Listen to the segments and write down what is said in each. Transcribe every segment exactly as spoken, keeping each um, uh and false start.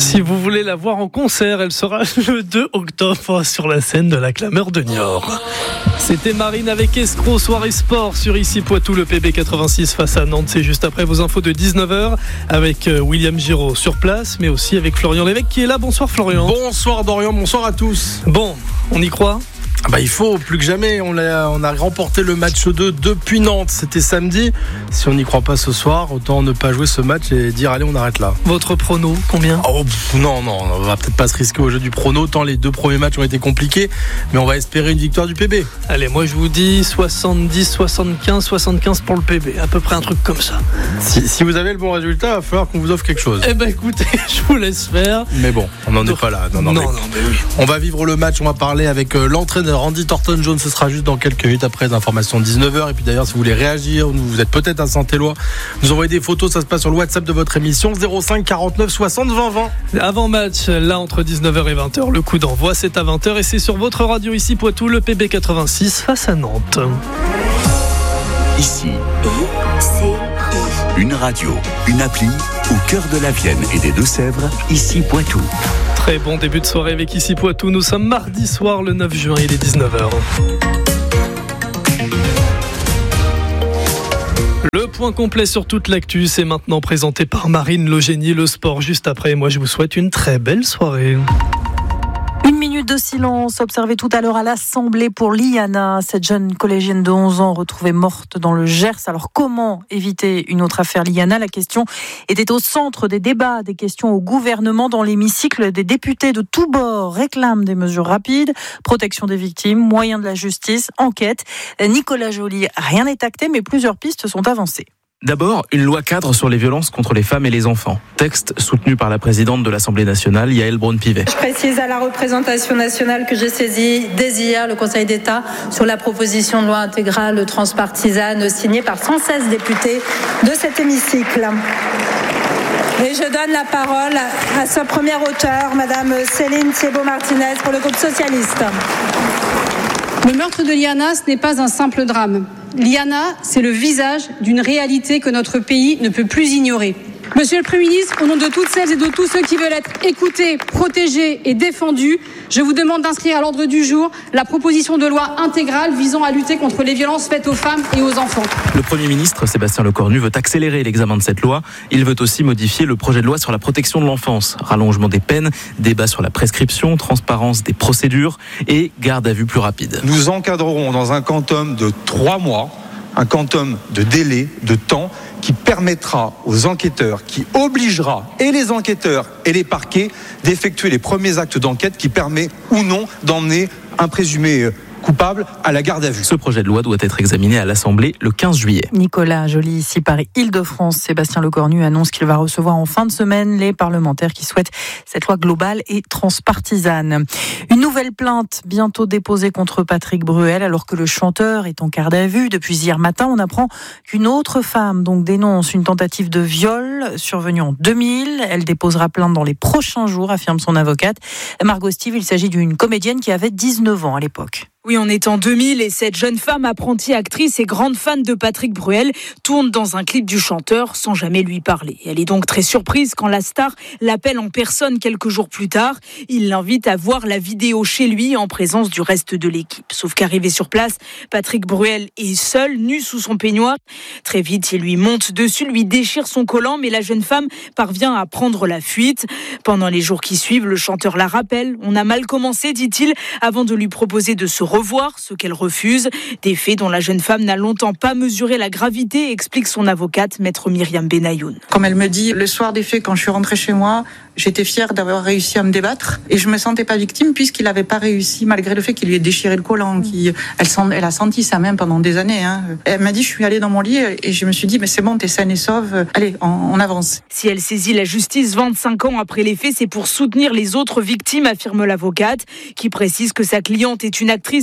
Si vous voulez la voir en concert, elle sera le deux octobre sur la scène de la Clameur de Niort. C'était Marine avec Escroc, soirée sport sur Ici Poitou, le P B quatre-vingt-six face à Nantes. C'est juste après vos infos de dix-neuf heures avec William Giraud sur place, mais aussi avec Florian Lévesque qui est là. Bonsoir Florian. Bonsoir Dorian, bonsoir à tous. Bon, on y croit ? Bah, il faut, plus que jamais. On a, on a remporté le match deux depuis Nantes. C'était samedi. Si on n'y croit pas ce soir, autant ne pas jouer ce match et dire allez, on arrête là. Votre prono, combien ? Oh, pff, Non, non, on va peut-être pas se risquer au jeu du prono. Tant les deux premiers matchs ont été compliqués. Mais on va espérer une victoire du P B. Allez, moi je vous dis soixante-dix, soixante-quinze, soixante-quinze pour le P B. À peu près un truc comme ça. Si, si vous avez le bon résultat, il va falloir qu'on vous offre quelque chose. Eh ben écoutez, je vous laisse faire. Mais bon, on n'en est pas là. Non, non, non, mais, non, mais oui. On va vivre le match. On va parler avec euh, l'entraîneur Andy Thornton-Jones. Ce sera juste dans quelques minutes après les informations de dix-neuf heures. Et puis d'ailleurs, si vous voulez réagir, vous êtes peut-être à Saint-Éloi, nous envoyez des photos. Ça se passe sur le WhatsApp de votre émission zéro cinq quarante-neuf soixante vingt vingt. Avant match, là entre dix-neuf heures et vingt heures, le coup d'envoi c'est à vingt heures et c'est sur votre radio Ici Poitou, le P B quatre-vingt-six face à Nantes. Ici, une radio, une appli au cœur de la Vienne et des Deux-Sèvres. Ici Poitou. Très bon début de soirée avec Ici Poitou. Nous sommes mardi soir le neuf juin, il est dix-neuf heures. Le point complet sur toute l'actu, c'est maintenant présenté par Marine Logénie. Le sport juste après. Moi, je vous souhaite une très belle soirée. Une minute de silence observée tout à l'heure à l'Assemblée pour Liana, cette jeune collégienne de onze ans retrouvée morte dans le Gers. Alors comment éviter une autre affaire Liana ? La question était au centre des débats, des questions au gouvernement dans l'hémicycle. Des députés de tous bords réclament des mesures rapides, protection des victimes, moyens de la justice, enquête. Nicolas Joly, rien n'est acté mais plusieurs pistes sont avancées. D'abord, une loi cadre sur les violences contre les femmes et les enfants. Texte soutenu par la présidente de l'Assemblée nationale, Yaël Braun-Pivet. Je précise à la représentation nationale que j'ai saisi dès hier le Conseil d'État sur la proposition de loi intégrale transpartisane signée par cent seize députés de cet hémicycle. Et je donne la parole à sa première auteure, Madame Céline Thiébaut-Martinez, pour le groupe socialiste. Le meurtre de Liana, ce n'est pas un simple drame. Liana, c'est le visage d'une réalité que notre pays ne peut plus ignorer. Monsieur le Premier ministre, au nom de toutes celles et de tous ceux qui veulent être écoutés, protégés et défendus, je vous demande d'inscrire à l'ordre du jour la proposition de loi intégrale visant à lutter contre les violences faites aux femmes et aux enfants. Le Premier ministre, Sébastien Lecornu, veut accélérer l'examen de cette loi. Il veut aussi modifier le projet de loi sur la protection de l'enfance. Rallongement des peines, débat sur la prescription, transparence des procédures et garde à vue plus rapide. Nous encadrerons dans un quantum de trois mois, un quantum de délai, de temps, qui permettra aux enquêteurs, qui obligera et les enquêteurs et les parquets d'effectuer les premiers actes d'enquête qui permet ou non d'emmener un présumé coupable à la garde à vue. Ce projet de loi doit être examiné à l'Assemblée le quinze juillet. Nicolas Joly, ici par Île-de-France. Sébastien Lecornu annonce qu'il va recevoir en fin de semaine les parlementaires qui souhaitent cette loi globale et transpartisane. Une nouvelle plainte bientôt déposée contre Patrick Bruel alors que le chanteur est en garde à vue. Depuis hier matin, on apprend qu'une autre femme donc dénonce une tentative de viol survenue en deux mille. Elle déposera plainte dans les prochains jours, affirme son avocate. Margot Steve, il s'agit d'une comédienne qui avait dix-neuf ans à l'époque. Oui, on est en deux mille et cette jeune femme, apprentie actrice et grande fan de Patrick Bruel, tourne dans un clip du chanteur sans jamais lui parler. Elle est donc très surprise quand la star l'appelle en personne quelques jours plus tard. Il l'invite à voir la vidéo chez lui en présence du reste de l'équipe. Sauf qu'arrivé sur place, Patrick Bruel est seul, nu sous son peignoir. Très vite, il lui monte dessus, lui déchire son collant, mais la jeune femme parvient à prendre la fuite. Pendant les jours qui suivent, le chanteur la rappelle. On a mal commencé, dit-il, avant de lui proposer de se revoir, ce qu'elle refuse. Des faits dont la jeune femme n'a longtemps pas mesuré la gravité, explique son avocate, maître Myriam Benayoun. Comme elle me dit, le soir des faits, quand je suis rentrée chez moi, j'étais fière d'avoir réussi à me débattre et je me sentais pas victime puisqu'il n'avait pas réussi, malgré le fait qu'il lui ait déchiré le collant. Qui, elle, sent, elle a senti sa main pendant des années. Hein. Elle m'a dit, je suis allée dans mon lit et je me suis dit, mais c'est bon, t'es saine et sauve, allez, on, on avance. Si elle saisit la justice vingt-cinq ans après les faits, c'est pour soutenir les autres victimes, affirme l'avocate, qui précise que sa cliente est une actrice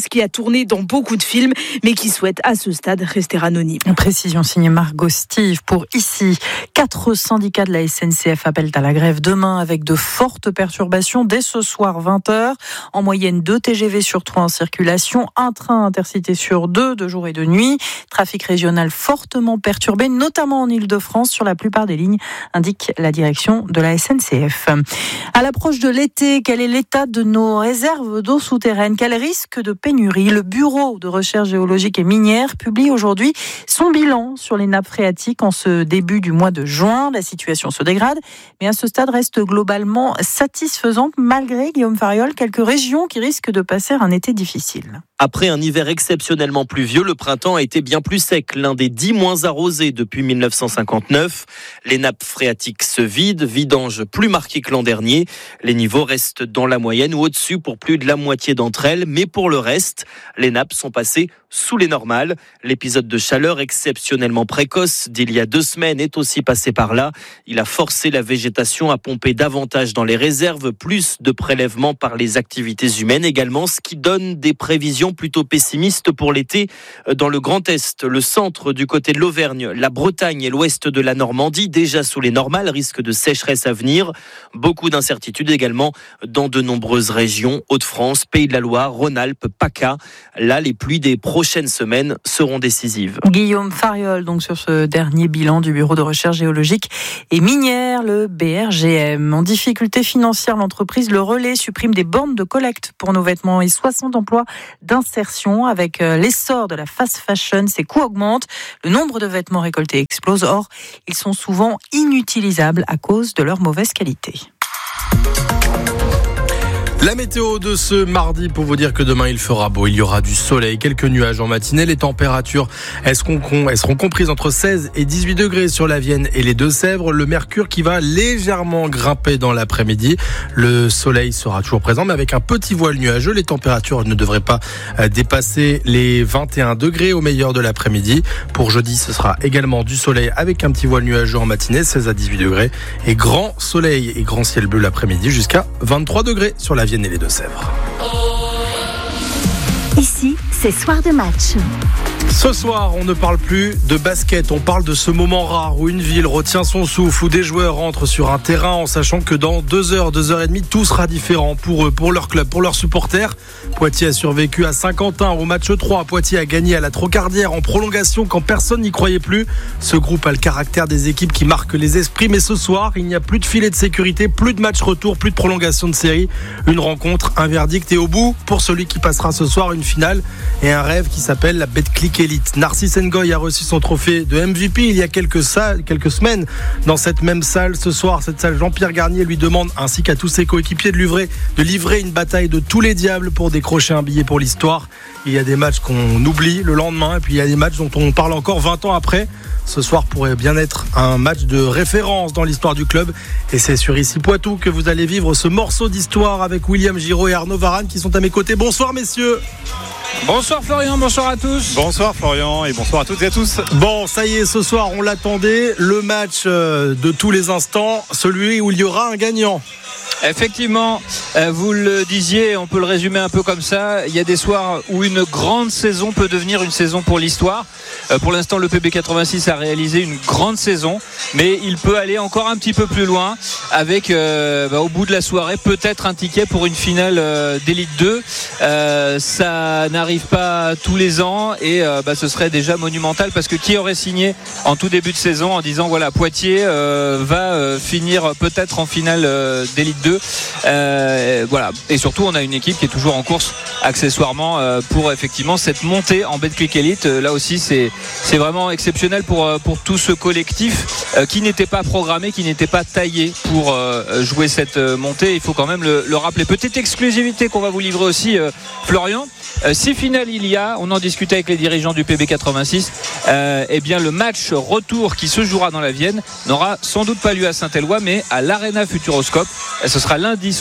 actrice qui a tourné dans beaucoup de films, mais qui souhaite à ce stade rester anonyme. Précision signée Margot Steve pour ici. Quatre syndicats de la S N C F appellent à la grève demain avec de fortes perturbations dès ce soir vingt heures. En moyenne deux T G V sur trois en circulation, un train intercité sur deux de jour et de nuit. Trafic régional fortement perturbé, notamment en Île-de-France sur la plupart des lignes, indique la direction de la S N C F. À l'approche de l'été, quel est l'état de nos réserves d'eau souterraine? Quel risque de pénurie? Le Bureau de recherche géologique et minière publie aujourd'hui son bilan sur les nappes phréatiques en ce début du mois de juin. La situation se dégrade, mais à ce stade reste globalement satisfaisante malgré, Guillaume Fariol, quelques régions qui risquent de passer un été difficile. Après un hiver exceptionnellement pluvieux, le printemps a été bien plus sec, l'un des dix moins arrosés depuis mille neuf cent cinquante-neuf. Les nappes phréatiques se vident, vidange plus marquée que l'an dernier. Les niveaux restent dans la moyenne ou au-dessus pour plus de la moitié d'entre elles, mais pour le reste, les nappes sont passées sous les normales. L'épisode de chaleur exceptionnellement précoce d'il y a deux semaines est aussi passé par là. Il a forcé la végétation à pomper davantage dans les réserves, plus de prélèvements par les activités humaines également, ce qui donne des prévisions plutôt pessimistes pour l'été dans le Grand Est, le centre du côté de l'Auvergne, la Bretagne et l'ouest de la Normandie, déjà sous les normales, risque de sécheresse à venir. Beaucoup d'incertitudes également dans de nombreuses régions, Hauts-de-France, Pays de la Loire, Rhône-Alpes, PACA. Là, les pluies des prochaines semaines seront décisives. Guillaume Fariol, donc sur ce dernier bilan du Bureau de recherche géologique et minière, le B R G M. En difficulté financière, l'entreprise Le Relais supprime des bornes de collecte pour nos vêtements et soixante emplois d'insertion. Avec l'essor de la fast fashion, ses coûts augmentent, le nombre de vêtements récoltés explose. Or, ils sont souvent inutilisables à cause de leur mauvaise qualité. La météo de ce mardi pour vous dire que demain il fera beau, il y aura du soleil, quelques nuages en matinée. Les températures elles seront, elles seront comprises entre seize et dix-huit degrés sur la Vienne et les Deux-Sèvres. Le mercure qui va légèrement grimper dans l'après-midi. Le soleil sera toujours présent mais avec un petit voile nuageux. Les températures ne devraient pas dépasser les vingt et un degrés au meilleur de l'après-midi. Pour jeudi, ce sera également du soleil avec un petit voile nuageux en matinée, seize à dix-huit degrés. Et grand soleil et grand ciel bleu l'après-midi jusqu'à vingt-trois degrés sur la Vienne et les Deux-Sèvres. Ici, c'est soir de match. Ce soir, on ne parle plus de basket, on parle de ce moment rare où une ville retient son souffle, où des joueurs rentrent sur un terrain en sachant que dans deux heures, deux heures et demie, tout sera différent pour eux, pour leur club, pour leurs supporters. Poitiers a survécu à Saint-Quentin au match trois. Poitiers a gagné à la Trocardière en prolongation quand personne n'y croyait plus. Ce groupe a le caractère des équipes qui marquent les esprits, mais ce soir, il n'y a plus de filet de sécurité, plus de match retour, plus de prolongation de série. Une rencontre, un verdict et au bout, pour celui qui passera ce soir, une finale et un rêve qui s'appelle la Betclic Elite. Narcisse Ngoy a reçu son trophée de M V P il y a quelques, salles, quelques semaines dans cette même salle. Ce soir, cette salle, Jean-Pierre Garnier lui demande, ainsi qu'à tous ses coéquipiers, de livrer, de livrer une bataille de tous les diables pour décrocher un billet pour l'histoire. Il y a des matchs qu'on oublie le lendemain et puis il y a des matchs dont on parle encore vingt ans après. Ce soir pourrait bien être un match de référence dans l'histoire du club. Et c'est sur Ici Poitou que vous allez vivre ce morceau d'histoire avec William Giraud et Arnaud Varane qui sont à mes côtés. Bonsoir messieurs. Bonsoir Florian, bonsoir à tous. Bonsoir Florian et bonsoir à toutes et à tous. Bon, ça y est, ce soir on l'attendait, le match de tous les instants, celui où il y aura un gagnant. Effectivement, vous le disiez, on peut le résumer un peu comme ça. Il y a des soirs où une grande saison peut devenir une saison pour l'histoire. Pour l'instant, le P B quatre-vingt-six a réalisé une grande saison, mais il peut aller encore un petit peu plus loin avec, euh, bah, au bout de la soirée, peut-être un ticket pour une finale euh, d'Élite deux. Euh, ça n'arrive pas tous les ans et euh, bah, ce serait déjà monumental parce que qui aurait signé en tout début de saison en disant voilà, Poitiers euh, va euh, finir peut-être en finale euh, d'Élite deux. Euh, voilà. Et surtout, on a une équipe qui est toujours en course accessoirement euh, pour effectivement cette montée en Betclic Elite. Euh, là aussi, c'est c'est vraiment exceptionnel pour pour tout ce collectif euh, qui n'était pas programmé, qui n'était pas taillé pour euh, jouer cette euh, montée. Il faut quand même le, le rappeler. Petite exclusivité qu'on va vous livrer aussi, euh, Florian. Euh, si finale il y a, on en discutait avec les dirigeants du P B quatre-vingt-six. Euh, eh bien, le match retour qui se jouera dans la Vienne n'aura sans doute pas lieu à Saint-Éloi, mais à l'Arena Futuroscope. Ce sera lundi soir, lundi prochain.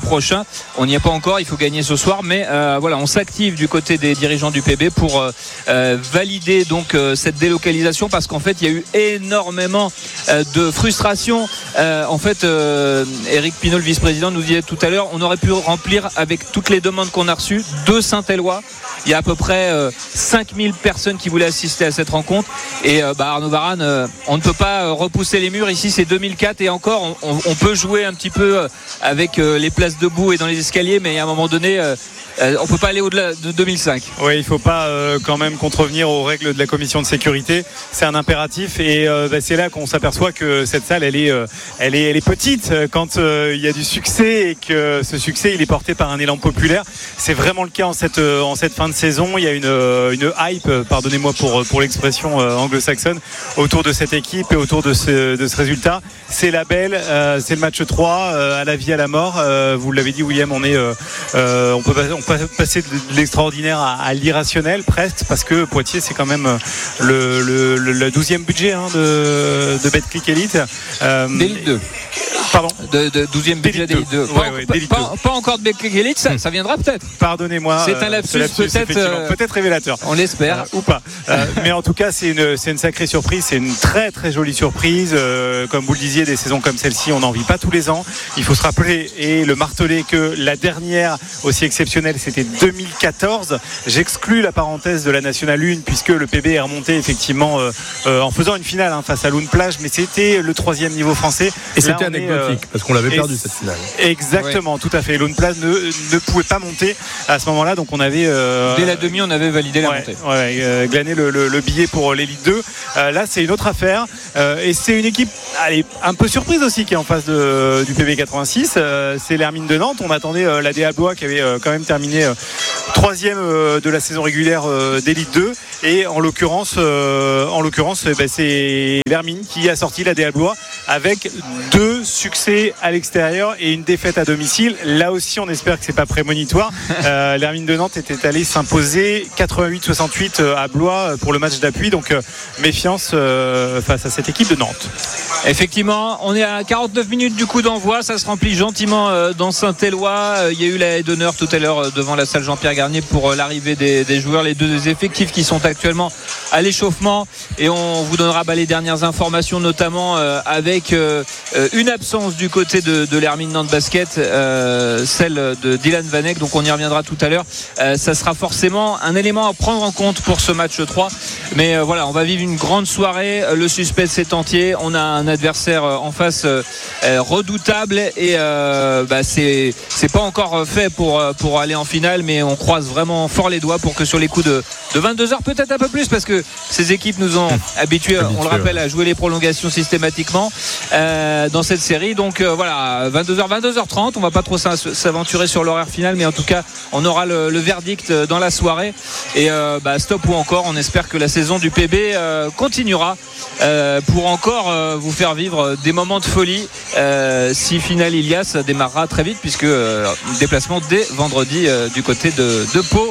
prochain. On n'y est pas encore, il faut gagner ce soir, mais euh, voilà, on s'active du côté des dirigeants du P B pour euh, euh, valider donc euh, cette délocalisation, parce qu'en fait il y a eu énormément euh, de frustration. Euh, en fait, euh, Éric Pinault, le vice-président, nous disait tout à l'heure, on aurait pu remplir avec toutes les demandes qu'on a reçues de Saint-Éloi. Il y a à peu près euh, cinq mille personnes qui voulaient assister à cette rencontre, et euh, bah, Arnaud Varane, euh, on ne peut pas euh, repousser les murs. Ici c'est deux mille quatre, et encore on, on, on peut jouer un petit peu euh, avec euh, les places debout et dans les escaliers, mais à un moment donné euh, euh, on peut pas aller au-delà de deux mille cinq. Oui, il faut pas euh, quand même contrevenir aux règles de la commission de sécurité, c'est un impératif, et euh, bah, c'est là qu'on s'aperçoit que cette salle elle est, euh, elle est, elle est petite quand euh, il y a du succès, et que ce succès il est porté par un élan populaire. C'est vraiment le cas en cette, euh, en cette fin de saison. Il y a une, euh, une hype, pardonnez-moi pour, pour l'expression euh, anglo-saxonne, autour de cette équipe et autour de ce, de ce résultat. C'est la belle, euh, c'est le match trois, euh, à la vie, à la mort. Euh, vous l'avez dit, William, on est, euh, euh, on peut on peut passer de l'extraordinaire à, à l'irrationnel presque, parce que Poitiers c'est quand même le, le, le, le douzième budget hein, de, de Betclic Elite. Euh, d'Élite deux. Pardon de, de douzième budget d'Élite deux. Pas, ouais, ouais, pas, pas, pas encore de Betclic Elite, ça, ça viendra peut-être. Pardonnez-moi. C'est un lapsus, lapsus peut-être, euh, peut-être révélateur. On l'espère. Euh, ou pas. Euh, mais en tout cas, c'est une, c'est une sacrée surprise. C'est une très très jolie surprise. Euh, comme vous le disiez, des saisons comme celle-ci, on n'en vit pas tous les ans. Il faut se rappeler et le marteler que la dernière aussi exceptionnelle, c'était deux mille quatorze. J'exclus la parenthèse de la Nationale un, puisque le P B est remonté effectivement euh, euh, en faisant une finale hein, face à Lune Plage, mais c'était le troisième niveau français. Et Là, c'était anecdotique, euh, parce qu'on l'avait perdu cette finale. Exactement, ouais. Tout à fait. Lune Plage ne, ne pouvait pas monter à ce moment-là, donc on avait euh, dès la demi, on avait validé la ouais, montée. Ouais, euh, glané le, le, le billet pour l'Élite deux. Euh, là, c'est une autre affaire, euh, et c'est une équipe, allez, un peu surprise aussi qui est en face de, du P B quatre-vingt-six. Euh, c'est l'Hermine de Nantes. On attendait euh, la D A Blois qui avait euh, quand même terminé euh, troisième euh, de la saison régulière euh, d'Élite deux, et en l'occurrence, euh, en l'occurrence, eh ben, c'est l'Hermine qui a sorti la D A Blois avec deux succès à l'extérieur et une défaite à domicile. Là aussi, on espère que c'est pas prémonitoire. Euh, L'Hermine de Nantes était allée s'imposer quatre-vingt-huit soixante-huit à Blois pour le match d'appui, donc euh, méfiance euh, face à cette équipe de Nantes. Effectivement, on est à quarante-neuf minutes du coup d'envoi, ça se remplit gentiment euh, dans Saint-Éloi. Euh, il y a eu la haie d'honneur tout à l'heure euh, devant la salle Jean-Pierre Garnier pour euh, l'arrivée des, des joueurs, les deux effectifs qui sont actuellement à l'échauffement, et on vous donnera bah, les dernières informations, notamment euh, avec euh, une absence du côté de, de l'Hermine Nantes Basket, euh, celle de Dylan Vanek, donc on y reviendra tout à l'heure. Euh, ça sera forcément un élément à prendre en compte pour ce match trois, mais euh, voilà, on va vivre une grande soirée, le suspense est entier, on a un adversaire en face euh, redoutable, et euh, bah, c'est, c'est pas encore fait pour, pour aller en finale, mais on croise vraiment fort les doigts pour que sur les coups de, de vingt-deux heures, peut-être un peu plus, parce que ces équipes nous ont habitués, on le rappelle, à jouer les prolongations systématiquement euh, dans cette série. Donc euh, voilà, vingt-deux heures, vingt-deux heures trente, on va pas trop s'aventurer sur l'horaire final, mais en tout cas on aura le, le verdict dans la soirée, et euh, bah, stop ou encore, on espère que la saison du P B euh, continuera euh, pour encore euh, vous faire vivre des moments de folie. Euh, si finale il y a, ça démarrera très vite, puisque euh, déplacement dès vendredi euh, du côté de, de Pau.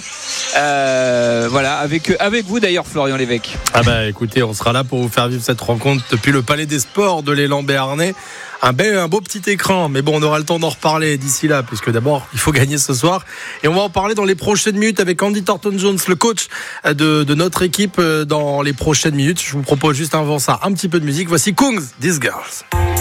Euh, voilà, avec, avec vous d'ailleurs, Florian Lévesque. Ah bah écoutez, on sera là pour vous faire vivre cette rencontre depuis le Palais des Sports de l'Élan Béarnais. Un, bel, un beau petit écran, mais bon, on aura le temps d'en reparler d'ici là, puisque d'abord il faut gagner ce soir, et on va en parler dans les prochaines minutes avec Andy Thornton-Jones, le coach de, de notre équipe, dans les prochaines minutes. Je vous propose juste avant ça un petit peu de musique. Voici Kungs, These Girls.